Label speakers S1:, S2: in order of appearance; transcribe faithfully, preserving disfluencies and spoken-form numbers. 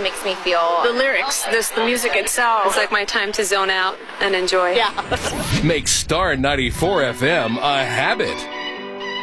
S1: makes me feel.
S2: The lyrics, this, the music itself.
S3: It's like my time to zone out and enjoy.
S2: Yeah.
S4: Make Star ninety-four F M a habit.